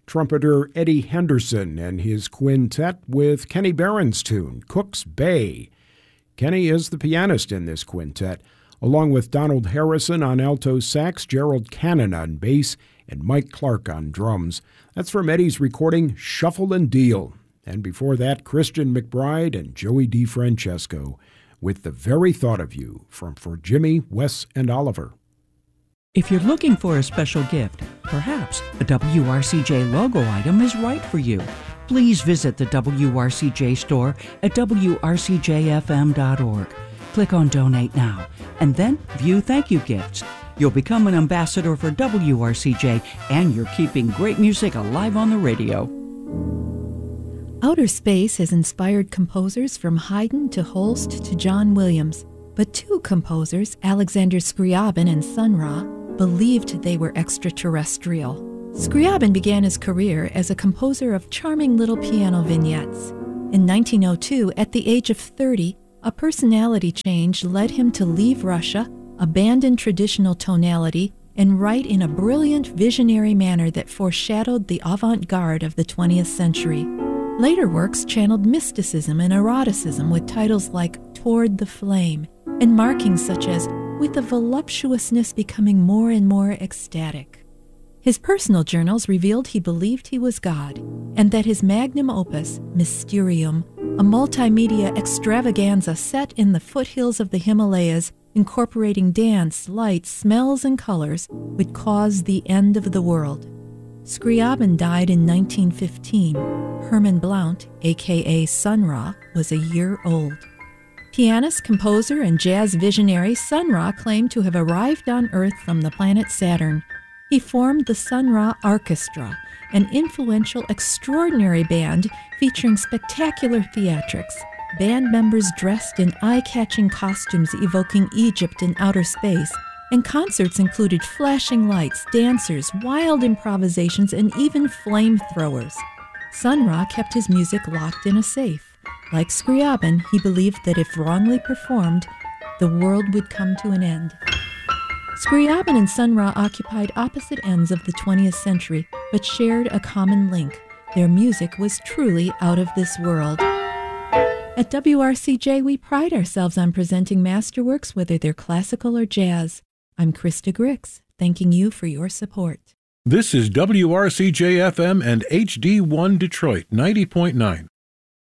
trumpeter Eddie Henderson and his quintet with Kenny Barron's tune, Cook's Bay. Kenny is the pianist in this quintet, along with Donald Harrison on alto sax, Gerald Cannon on bass, and Mike Clark on drums. That's from Eddie's recording Shuffle and Deal. And before that, Christian McBride and Joey DeFrancesco with The Very Thought of You from For Jimmy, Wes, and Oliver. If you're looking for a special gift, perhaps a WRCJ logo item is right for you. Please visit the WRCJ store at WRCJFM.org. Click on Donate Now, and then view thank you gifts. You'll become an ambassador for WRCJ, and you're keeping great music alive on the radio. Outer space has inspired composers from Haydn to Holst to John Williams, but two composers, Alexander Scriabin and Sun Ra, believed they were extraterrestrial. Scriabin began his career as a composer of charming little piano vignettes. In 1902, at the age of 30, a personality change led him to leave Russia, abandon traditional tonality, and write in a brilliant, visionary manner that foreshadowed the avant-garde of the 20th century. Later works channeled mysticism and eroticism with titles like Toward the Flame, and markings such as with the voluptuousness becoming more and more ecstatic. His personal journals revealed he believed he was God, and that his magnum opus, Mysterium, a multimedia extravaganza set in the foothills of the Himalayas, incorporating dance, lights, smells, and colors, would cause the end of the world. Scriabin died in 1915. Herman Blount, a.k.a. Sun Ra, was a year old. Pianist, composer, and jazz visionary Sun Ra claimed to have arrived on Earth from the planet Saturn. He formed the Sun Ra Orchestra, an influential, extraordinary band featuring spectacular theatrics. Band members dressed in eye-catching costumes evoking Egypt and outer space, and concerts included flashing lights, dancers, wild improvisations, and even flamethrowers. Sun Ra kept his music locked in a safe. Like Scriabin, he believed that if wrongly performed, the world would come to an end. Scriabin and Sun Ra occupied opposite ends of the 20th century, but shared a common link. Their music was truly out of this world. At WRCJ, we pride ourselves on presenting masterworks, whether they're classical or jazz. I'm Krista Grix, thanking you for your support. This is WRCJ-FM and HD1 Detroit 90.9.